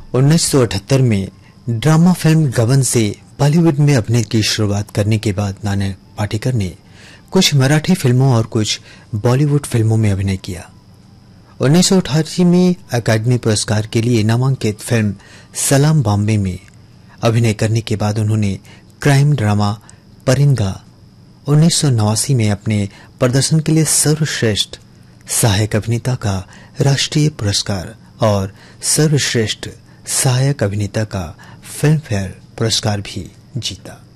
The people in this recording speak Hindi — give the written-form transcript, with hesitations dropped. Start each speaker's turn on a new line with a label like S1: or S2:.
S1: 1978 में ड्रामा फिल्म गबन से बॉलीवुड में अभिनय की शुरुआत करने के बाद नाना पाटेकर ने कुछ मराठी फिल्मों और कुछ बॉलीवुड फिल्मों में अभिनय किया। 1988 में अकादमी पुरस्कार के लिए नामांकित फिल्म सलाम बॉम्बे में अभिनय करने के बाद उन्होंने क्राइम ड्रामा परिंदा 1989 में अपने प्रदर्शन के लिए सर्वश्रेष्ठ सहायक अभिनेता का राष्ट्रीय पुरस्कार और सर्वश्रेष्ठ सहायक अभिनेता का फिल्म फेयर पुरस्कार भी जीता।